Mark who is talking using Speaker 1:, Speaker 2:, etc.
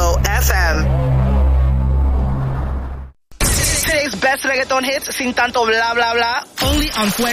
Speaker 1: Fuego FM. Today's best reggaeton hits sin tanto bla bla bla. Only on Fuego.